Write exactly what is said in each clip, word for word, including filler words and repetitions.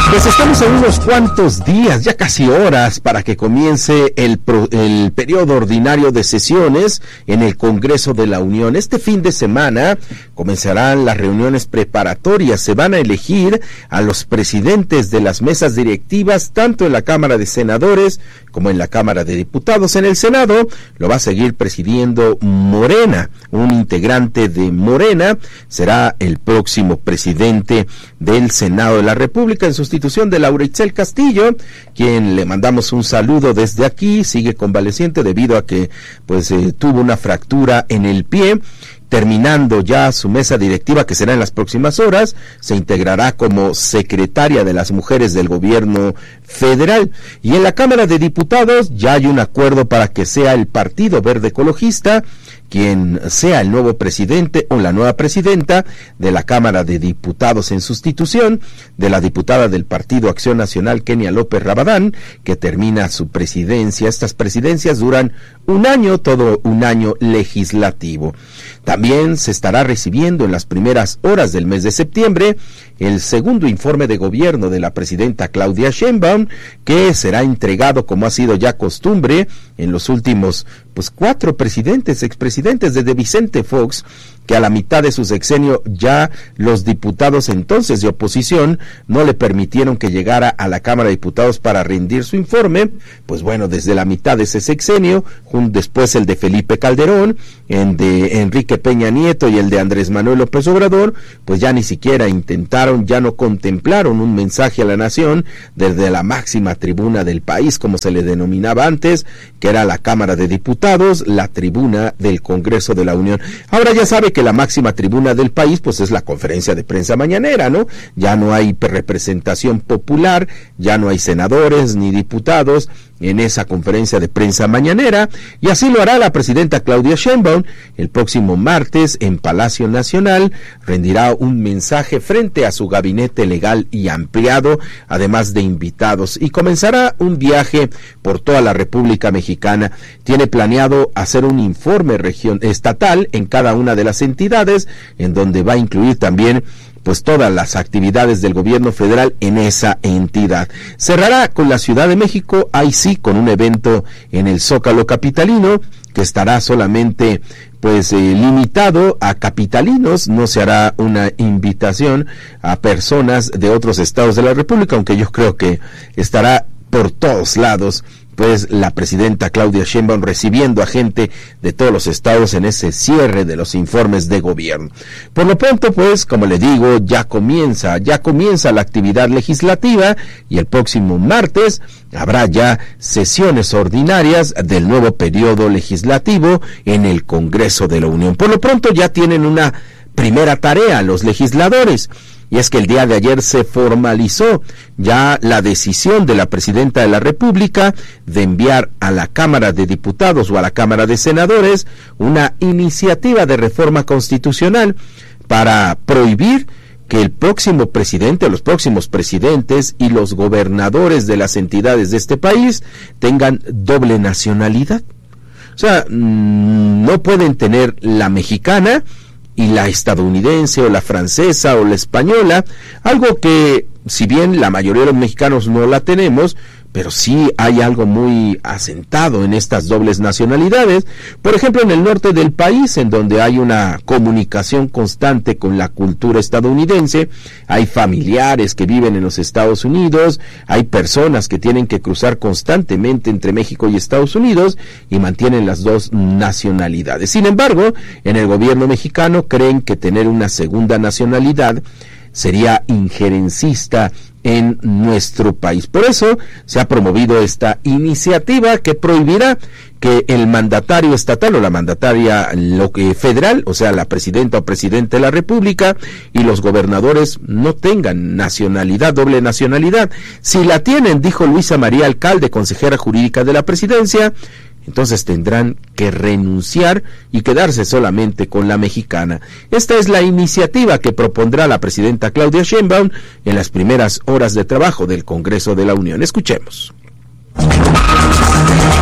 Pues estamos a unos cuantos días, ya casi horas, para que comience el, pro, el periodo ordinario de sesiones en el Congreso de la Unión. Este fin de semana comenzarán las reuniones preparatorias. Se van a elegir a los presidentes de las mesas directivas, tanto en la Cámara de Senadores como en la Cámara de Diputados. En el Senado lo va a seguir presidiendo Morena. Un integrante de Morena será el próximo presidente del Senado de la República, en sustitución de Laura Itzel Castillo, quien le mandamos un saludo desde aquí. Sigue convaleciente debido a que pues eh, tuvo una fractura en el pie. Terminando ya su mesa directiva, que será en las próximas horas, se integrará como secretaria de las mujeres del gobierno federal. Y en la Cámara de Diputados ya hay un acuerdo para que sea el Partido Verde Ecologista quien sea el nuevo presidente o la nueva presidenta de la Cámara de Diputados, en sustitución de la diputada del Partido Acción Nacional, Kenia López Rabadán, que termina su presidencia. Estas presidencias duran un año, todo un año legislativo. También se estará recibiendo en las primeras horas del mes de septiembre el segundo informe de gobierno de la presidenta Claudia Sheinbaum, que será entregado, como ha sido ya costumbre en los últimos pues cuatro presidentes, expresidentes, desde Vicente Fox, que a la mitad de su sexenio ya los diputados entonces de oposición no le permitieron que llegara a la Cámara de Diputados para rendir su informe. Pues bueno, desde la mitad de ese sexenio, después el de Felipe Calderón, el de Enrique Peña Nieto y el de Andrés Manuel López Obrador, pues ya ni siquiera intentaron, ya no contemplaron un mensaje a la nación desde la máxima tribuna del país, como se le denominaba antes, que era la Cámara de Diputados, la tribuna del Congreso de la Unión. Ahora ya sabe que la máxima tribuna del país pues es la conferencia de prensa mañanera, ¿no? Ya no hay representación popular, ya no hay senadores ni diputados en esa conferencia de prensa mañanera, y así lo hará la presidenta Claudia Sheinbaum. El próximo martes en Palacio Nacional rendirá un mensaje frente a su gabinete legal y ampliado, además de invitados, y comenzará un viaje por toda la República Mexicana. Tiene planeado hacer un informe region estatal en cada una de las entidades, en donde va a incluir también pues todas las actividades del gobierno federal en esa entidad. Cerrará con la Ciudad de México, ahí sí, con un evento en el Zócalo capitalino, que estará solamente pues eh, limitado a capitalinos. No se hará una invitación a personas de otros estados de la República, aunque yo creo que estará por todos lados pues la presidenta Claudia Sheinbaum recibiendo a gente de todos los estados en ese cierre de los informes de gobierno. Por lo pronto, pues, como le digo, ya comienza, ya comienza la actividad legislativa, y el próximo martes habrá ya sesiones ordinarias del nuevo periodo legislativo en el Congreso de la Unión. Por lo pronto ya tienen una primera tarea los legisladores, y es que el día de ayer se formalizó ya la decisión de la presidenta de la República de enviar a la Cámara de Diputados o a la Cámara de Senadores una iniciativa de reforma constitucional para prohibir que el próximo presidente, los próximos presidentes y los gobernadores de las entidades de este país tengan doble nacionalidad. O sea, no pueden tener la mexicana y la estadounidense o la francesa o la española, algo que si bien la mayoría de los mexicanos no la tenemos, pero sí hay algo muy asentado en estas dobles nacionalidades. Por ejemplo, en el norte del país, en donde hay una comunicación constante con la cultura estadounidense, hay familiares que viven en los Estados Unidos, hay personas que tienen que cruzar constantemente entre México y Estados Unidos y mantienen las dos nacionalidades. Sin embargo, en el gobierno mexicano creen que tener una segunda nacionalidad sería injerencista en nuestro país. Por eso se ha promovido esta iniciativa que prohibirá que el mandatario estatal o la mandataria lo que federal, o sea, la presidenta o presidente de la República, y los gobernadores no tengan nacionalidad, doble nacionalidad. Si la tienen, dijo Luisa María Alcalde, consejera jurídica de la presidencia, entonces tendrán que renunciar y quedarse solamente con la mexicana. Esta es la iniciativa que propondrá la presidenta Claudia Sheinbaum en las primeras horas de trabajo del Congreso de la Unión. Escuchemos.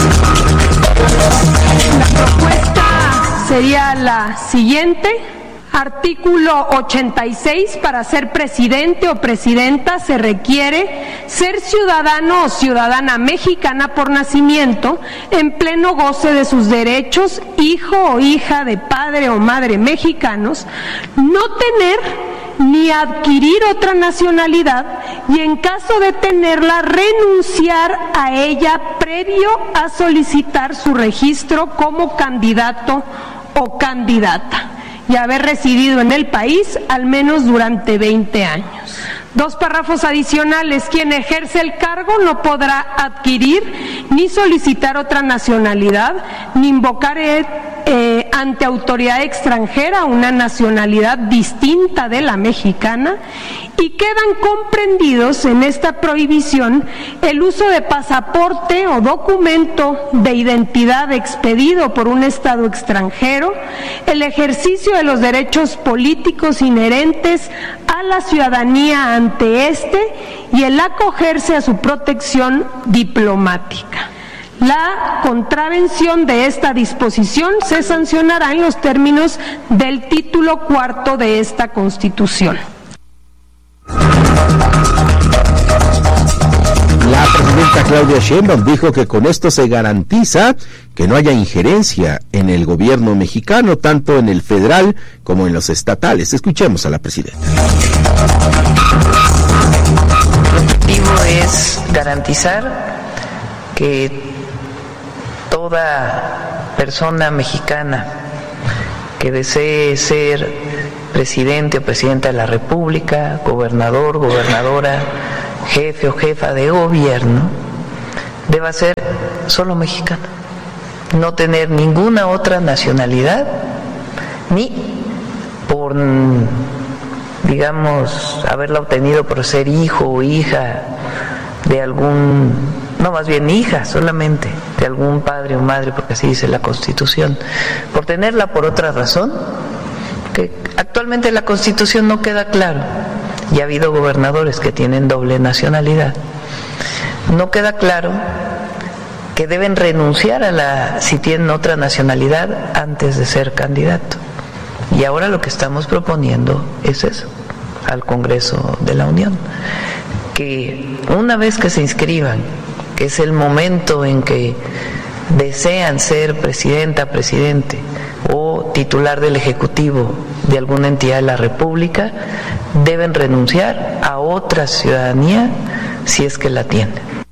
La propuesta sería la siguiente: Artículo ochenta y seis, para ser presidente o presidenta se requiere ser ciudadano o ciudadana mexicana por nacimiento, en pleno goce de sus derechos, hijo o hija de padre o madre mexicanos, no tener ni adquirir otra nacionalidad y en caso de tenerla renunciar a ella previo a solicitar su registro como candidato o candidata y haber residido en el país al menos durante veinte años. Dos párrafos adicionales. Quien ejerce el cargo no podrá adquirir ni solicitar otra nacionalidad, ni invocar eh, eh, ante autoridad extranjera una nacionalidad distinta de la mexicana, y quedan comprendidos en esta prohibición el uso de pasaporte o documento de identidad expedido por un Estado extranjero, el ejercicio de los derechos políticos inherentes a la ciudadanía ante este y el acogerse a su protección diplomática. La contravención de esta disposición se sancionará en los términos del título cuarto de esta Constitución. La presidenta Claudia Sheinbaum dijo que con esto se garantiza que no haya injerencia en el gobierno mexicano, tanto en el federal como en los estatales. Escuchemos a la presidenta. El objetivo es garantizar que toda persona mexicana que desee ser presidente o presidenta de la República, gobernador, gobernadora, jefe o jefa de gobierno, deba ser solo mexicano, no tener ninguna otra nacionalidad, ni por, digamos, haberla obtenido por ser hijo o hija de algún, no, más bien hija solamente, de algún padre o madre, porque así dice la Constitución, por tenerla por otra razón, que actualmente en la Constitución no queda claro. Y ha habido gobernadores que tienen doble nacionalidad. No queda claro que deben renunciar a la, si tienen otra nacionalidad, antes de ser candidato. Y ahora lo que estamos proponiendo es eso, al Congreso de la Unión, que una vez que se inscriban, que es el momento en que desean ser presidenta, presidente o titular del Ejecutivo de alguna entidad de la República, deben renunciar a otra ciudadanía si es que la tienen.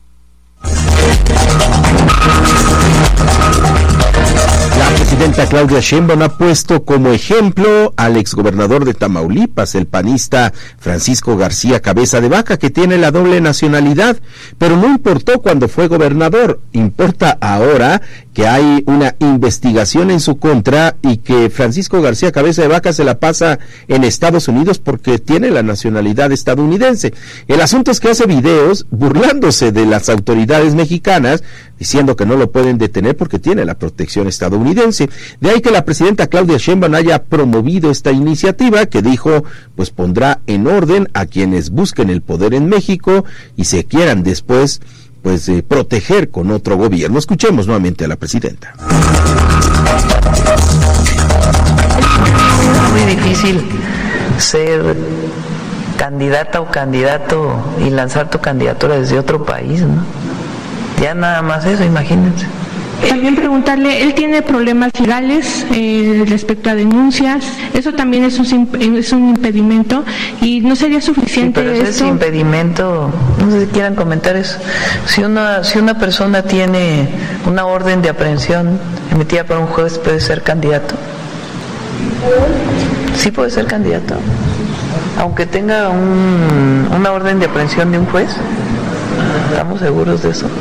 La presidenta Claudia Sheinbaum ha puesto como ejemplo al exgobernador de Tamaulipas, el panista Francisco García Cabeza de Vaca, que tiene la doble nacionalidad, pero no importó cuando fue gobernador, importa ahora que hay una investigación en su contra y que Francisco García Cabeza de Vaca se la pasa en Estados Unidos porque tiene la nacionalidad estadounidense. El asunto es que hace videos burlándose de las autoridades mexicanas, diciendo que no lo pueden detener porque tiene la protección estadounidense. De ahí que la presidenta Claudia Sheinbaum haya promovido esta iniciativa que dijo, pues pondrá en orden a quienes busquen el poder en México y se quieran después pues eh, proteger con otro gobierno. Escuchemos nuevamente a la presidenta. Es muy difícil ser candidata o candidato y lanzar tu candidatura desde otro país, ¿no? Ya nada más eso, imagínense. También preguntarle, él tiene problemas legales eh, respecto a denuncias, eso también es un, es un impedimento y no sería suficiente. Sí, pero ese esto... impedimento, no sé si quieran comentar eso. Si una, si una persona tiene una orden de aprehensión emitida por un juez, ¿puede ser candidato? Sí puede ser candidato, aunque tenga un, una orden de aprehensión de un juez. ¿Estamos seguros de eso?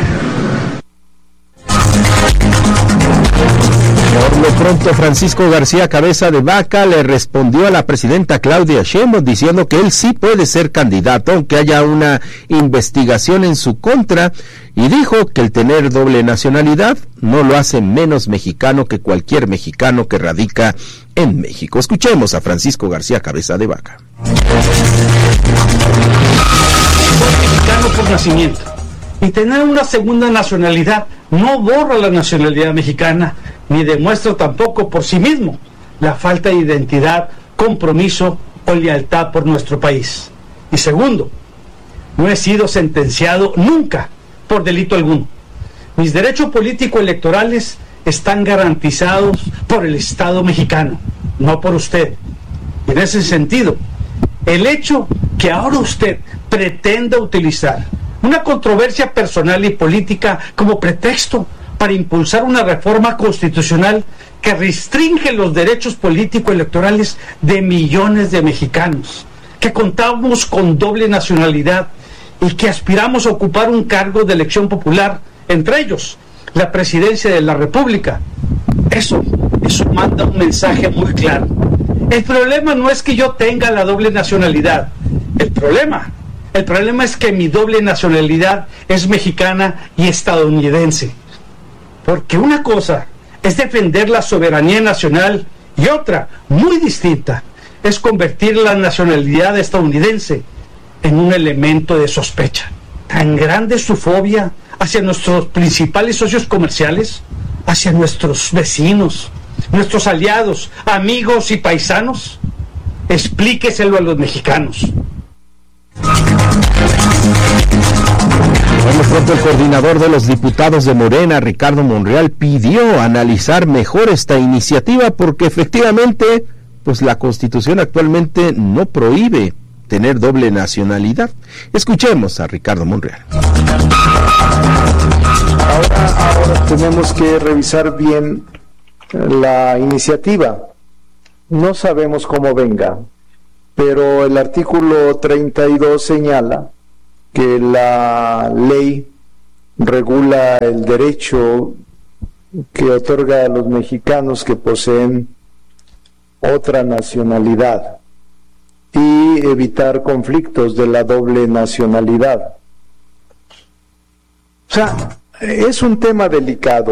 Por lo pronto, Francisco García Cabeza de Vaca le respondió a la presidenta Claudia Sheinbaum diciendo que él sí puede ser candidato aunque haya una investigación en su contra, y dijo que el tener doble nacionalidad no lo hace menos mexicano que cualquier mexicano que radica en México. Escuchemos a Francisco García Cabeza de Vaca. Soy mexicano por nacimiento y tener una segunda nacionalidad no borra la nacionalidad mexicana ni demuestra tampoco por sí mismo la falta de identidad, compromiso o lealtad por nuestro país. Y segundo, no he sido sentenciado nunca por delito alguno. Mis derechos político-electorales están garantizados por el Estado mexicano, no por usted. Y en ese sentido, el hecho que ahora usted pretenda utilizar una controversia personal y política como pretexto para impulsar una reforma constitucional que restringe los derechos político-electorales de millones de mexicanos, que contamos con doble nacionalidad y que aspiramos a ocupar un cargo de elección popular, entre ellos la presidencia de la República. Eso, eso manda un mensaje muy claro. El problema no es que yo tenga la doble nacionalidad. El problema, el problema es que mi doble nacionalidad es mexicana y estadounidense. Porque una cosa es defender la soberanía nacional y otra, muy distinta, es convertir la nacionalidad estadounidense en un elemento de sospecha. Tan grande es su fobia hacia nuestros principales socios comerciales, hacia nuestros vecinos, nuestros aliados, amigos y paisanos. Explíqueselo a los mexicanos. Bueno, pronto el coordinador de los diputados de Morena, Ricardo Monreal, pidió analizar mejor esta iniciativa porque efectivamente, pues la Constitución actualmente no prohíbe tener doble nacionalidad. Escuchemos a Ricardo Monreal. Ahora, ahora tenemos que revisar bien la iniciativa. No sabemos cómo venga, pero el artículo treinta y dos señala que la ley regula el derecho que otorga a los mexicanos que poseen otra nacionalidad y evitar conflictos de la doble nacionalidad. O sea, es un tema delicado.